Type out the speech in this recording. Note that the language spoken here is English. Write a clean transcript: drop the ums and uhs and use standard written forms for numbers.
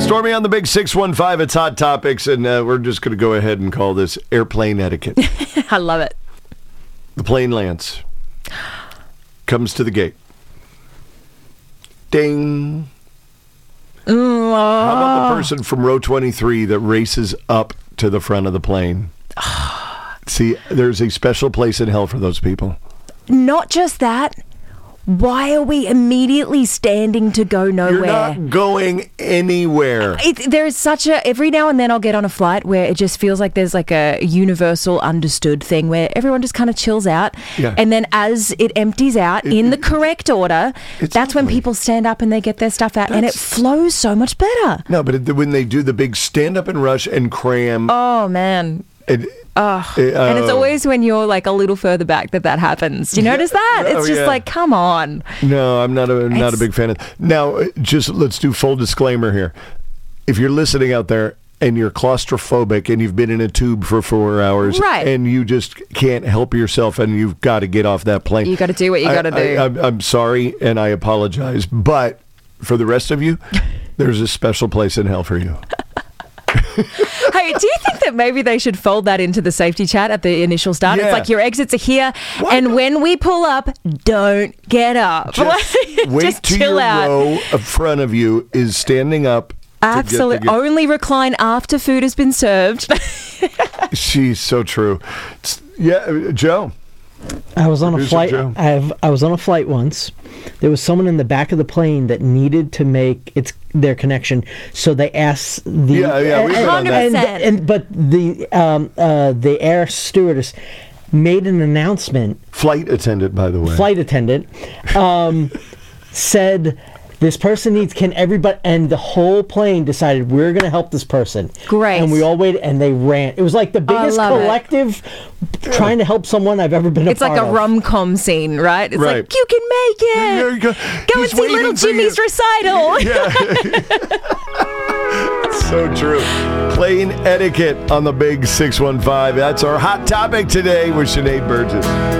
Stormy on the big 615. It's Hot Topics, and we're just going to go ahead and call this airplane etiquette. I love it. The plane lands. Comes to the gate. Ding. How about the person from row 23 that races up to the front of the plane? See, there's a special place in hell for those people. Not just that. Why are we immediately standing to go nowhere? You're not going anywhere. There's such a... Every now and then I'll get on a flight where it just feels like there's like a universal understood thing where everyone just kind of chills out. Yeah. And then as it empties out in the correct order, that's when lovely. people stand up and they get their stuff out. And it flows so much better. No, but when they do the big stand up and rush and cram... Oh, man. And it's always when you're like a little further back that happens. Do you notice that? It's just like, come on. No, I'm not a big fan of. Now, just let's do full disclaimer here. If you're listening out there and you're claustrophobic and you've been in a tube for 4 hours, right, and you just can't help yourself and you've got to get off that plane, you got to do what you got to do. I'm sorry and I apologize, but for the rest of you, there's a special place in hell for you. Hey, do you think that maybe they should fold that into the safety chat at the initial start? Yeah. It's like your exits are here, and when we pull up, don't get up. Just wait just till chill your out. row in front of you is standing up. Absolutely. Only recline after food has been served. She's so true. Yeah, Joe. I was on a flight. Joe. I was on a flight once. There was someone in the back of the plane that needed to make their connection, so they asked the we've been on that. But the air stewardess made an announcement. Flight attendant, by the way. Flight attendant said, "This person needs, can everybody," and the whole plane decided we're going to help this person. Great. And we all waited and they ran. It was like the biggest collective trying to help someone I've ever been a part of. It's like a rom-com scene, right? It's like, you can make it. There you go. Go and see Little Jimmy's recital. Yeah. So true. Plane etiquette on the big 615. That's our hot topic today with Sinead Burgess.